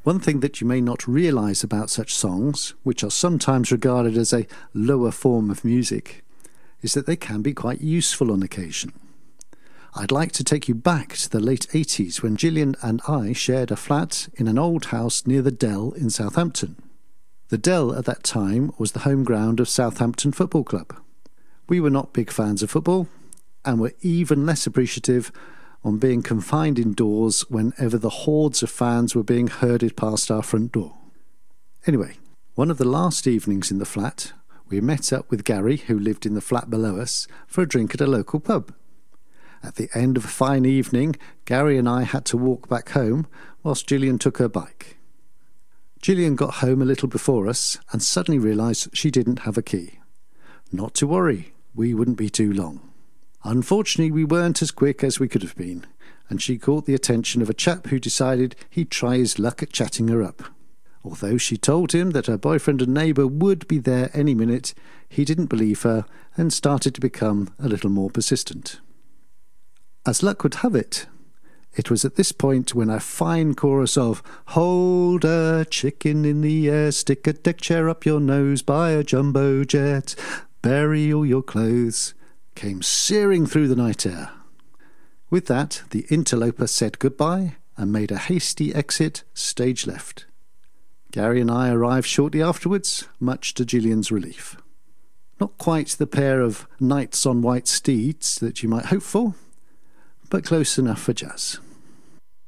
One thing that you may not realise about such songs, which are sometimes regarded as a lower form of music, is that they can be quite useful on occasion. I'd like to take you back to the late 80s when Gillian and I shared a flat in an old house near the Dell in Southampton. The Dell at that time was the home ground of Southampton Football Club. We were not big fans of football and were even less appreciative on being confined indoors whenever the hordes of fans were being herded past our front door. Anyway, one of the last evenings in the flat, we met up with Gary, who lived in the flat below us, for a drink at a local pub. At the end of a fine evening, Gary and I had to walk back home whilst Gillian took her bike. Gillian got home a little before us and suddenly realised she didn't have a key. Not to worry, we wouldn't be too long. Unfortunately, we weren't as quick as we could have been, and she caught the attention of a chap who decided he'd try his luck at chatting her up. Although she told him that her boyfriend and neighbour would be there any minute, he didn't believe her and started to become a little more persistent. As luck would have it, it was at this point when a fine chorus of "Hold a chicken in the air, stick a deck chair up your nose, buy a jumbo jet, bury all your clothes," came searing through the night air. With that, the interloper said goodbye and made a hasty exit, stage left. Gary and I arrived shortly afterwards, much to Gillian's relief. Not quite the pair of knights on white steeds that you might hope for, but close enough for jazz.